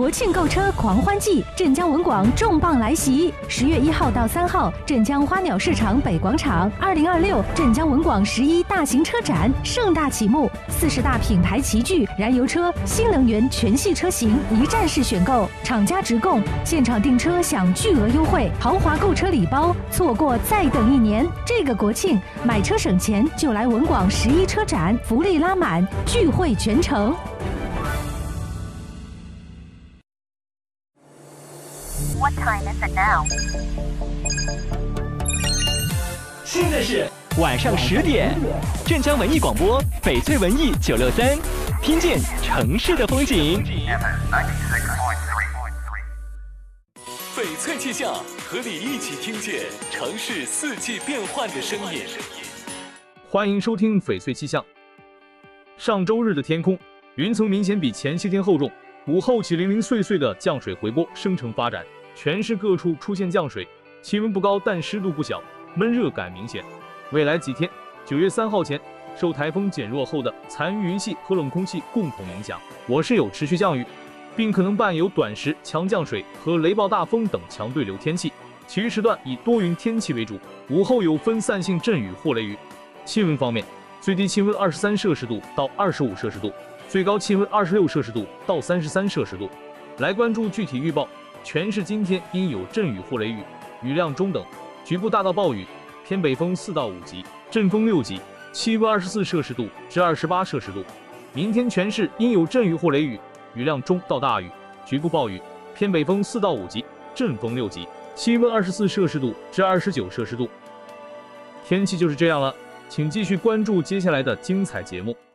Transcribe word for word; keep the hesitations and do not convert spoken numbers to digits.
国庆购车狂欢季，镇江文广重磅来袭！十月一号到三号，镇江花鸟市场北广场，二零二六镇江文广十一大型车展盛大启幕，四十大品牌齐聚，燃油车、新能源全系车型一站式选购，厂家直供，现场订车享巨额优惠，豪华购车礼包，错过再等一年。这个国庆买车省钱，就来文广十一车展，福利拉满，聚会全城。 What time is it now? 现在是晚上十点，镇江文艺广播，翡翠文艺九六三，听见城市的风景。翡翠气象，和你一起听见城市四季变换的声音。 欢迎收听翡翠气象。上周日的天空，云层明显比前些天厚重，午后起零零碎碎的降水回波生成发展。全市各处出现降水，气温不高，但湿度不小，闷热感明显。未来几天，九月三号前，受台风减弱后的残余云系和冷空气共同影响，我市有持续降雨，并可能伴有短时强降水和雷暴大风等强对流天气。其余时段以多云天气为主，午后有分散性阵雨或雷雨。气温方面，最低气温二十三摄氏度到二十五摄氏度，最高气温二十六摄氏度到三十三摄氏度。来关注具体预报。全市今天应有阵雨或雷雨，雨量中等，局部大到暴雨，偏北风四到五级，阵风六级，气温二十四摄氏度至二十八摄氏度。明天全市应有阵雨或雷雨，雨量中到大雨，局部暴雨，偏北风四到五级，阵风六级，气温二十四摄氏度至二十九摄氏度。天气就是这样了，请继续关注接下来的精彩节目。